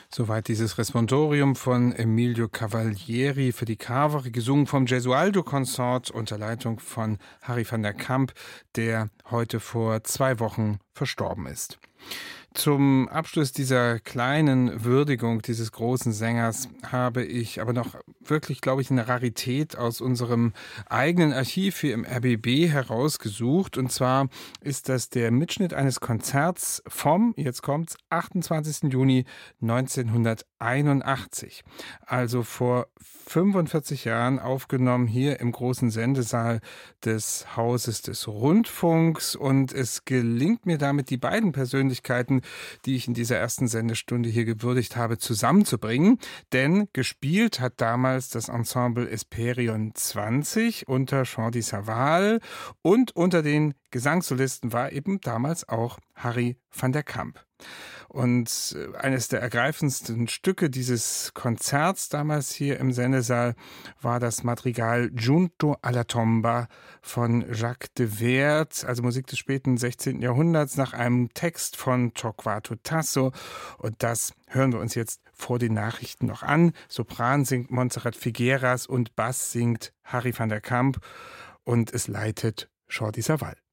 Soweit dieses Responsorium von Emilio Cavalieri für die Carvere, gesungen vom Gesualdo Consort unter Leitung von Harry van der Kamp, der heute vor 2 Wochen verstorben ist. Zum Abschluss dieser kleinen Würdigung dieses großen Sängers habe ich aber noch wirklich, glaube ich, eine Rarität aus unserem eigenen Archiv hier im RBB herausgesucht. Und zwar ist das der Mitschnitt eines Konzerts vom, jetzt kommt's, 28. Juni 1981. Also vor 45 Jahren aufgenommen hier im großen Sendesaal des Hauses des Rundfunks. Und es gelingt mir damit, die beiden Persönlichkeiten, die ich in dieser ersten Sendestunde hier gewürdigt habe, zusammenzubringen. Denn gespielt hat damals das Ensemble Esperion 20 unter Jean Di Saval und unter den Gesangssolisten war eben damals auch Harry van der Kamp. Und eines der ergreifendsten Stücke dieses Konzerts damals hier im Sendesaal war das Madrigal Giunto alla Tomba von Jacques de Werd, also Musik des späten 16. Jahrhunderts, nach einem Text von Torquato Tasso. Und das hören wir uns jetzt vor den Nachrichten noch an. Sopran singt Montserrat Figueras und Bass singt Harry van der Kamp und es leitet Jean Di Saval.